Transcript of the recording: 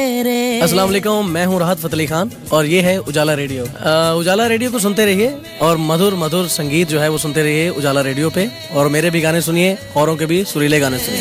अस्सलाम वालेकुम, मैं हूं राहत फ़तेह अली खान और ये है उजाला रेडियो। उजाला रेडियो को सुनते रहिए और मधुर मधुर संगीत जो है वो सुनते रहिए उजाला रेडियो पे। और मेरे भी गाने सुनिए, औरों के भी सुरीले गाने सुनिए।